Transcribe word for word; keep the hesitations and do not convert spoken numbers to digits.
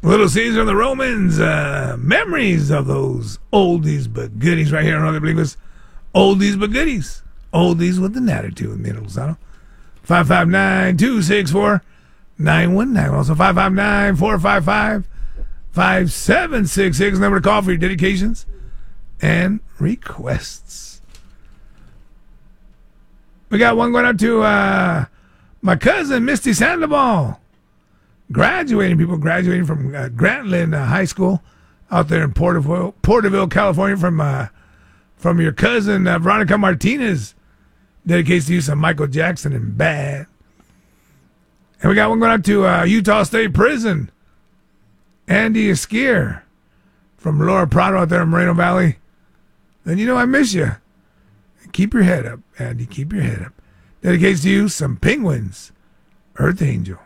Little Caesar and the Romans, uh, memories of those oldies but goodies right here on Other Believers. Oldies but goodies. Oldies with an attitude, Nino Lozano. five five nine, two six four, nine one nine. Also five five nine, four five five, five seven six six. Number to call for your dedications and requests. We got one going out to uh, my cousin, Misty Sandoval. Graduating, people graduating from uh, Grantland uh, High School out there in Porterville, Porterville, California, from uh, from your cousin uh, Veronica Martinez. Dedicates to you some Michael Jackson and Bad. And we got one going out to uh, Utah State Prison. Andy Esquier from Laura Prado out there in Moreno Valley. Then you know I miss you. Keep your head up, Andy. Keep your head up. Dedicates to you some Penguins, Earth Angel.